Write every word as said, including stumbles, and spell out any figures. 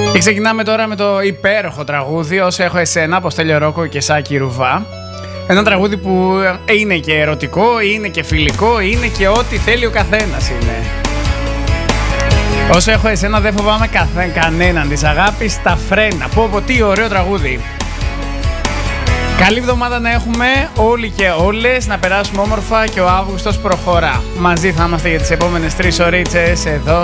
Και ξεκινάμε τώρα με το υπέροχο τραγούδι Όσο έχω εσένα από Στέλιο Ρόκο και Σάκη Ρουβά. Ένα τραγούδι που είναι και ερωτικό, είναι και φιλικό, είναι και ό,τι θέλει ο καθένας είναι. Όσο έχω εσένα δεν φοβάμαι καθέ, κανέναν, της αγάπης στα φρένα. Πω πω, τι ωραίο τραγούδι. Καλή εβδομάδα να έχουμε όλοι και όλες, να περάσουμε όμορφα και ο Αύγουστος προχωρά. Μαζί θα είμαστε για τις επόμενες τρεις ωρίτσες εδώ